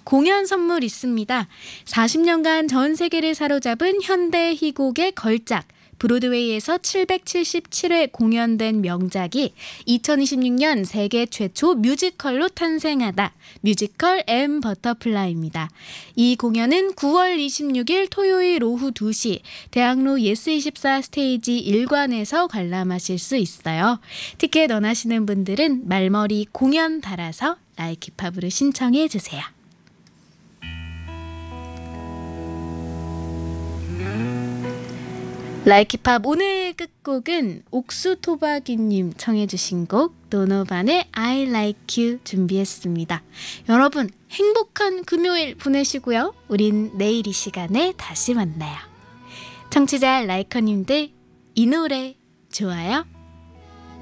공연 선물 있습니다. 40년간 전 세계를 사로잡은 현대 희곡의 걸작, 브로드웨이에서 777회 공연된 명작이 2026년 세계 최초 뮤지컬로 탄생하다. 뮤지컬 엠 버터플라이입니다. 이 공연은 9월 26일 토요일 오후 2시 대학로 예스24 스테이지 1관에서 관람하실 수 있어요. 티켓 원하시는 분들은 말머리 공연 달아서 라이키팝으로 신청해 주세요. 라이키팝 오늘 끝곡은 옥수토박이님 청해주신 곡 도노반의 I Like You 준비했습니다. 여러분 행복한 금요일 보내시고요. 우린 내일 이 시간에 다시 만나요. 청취자 라이커님들 이 노래 좋아요?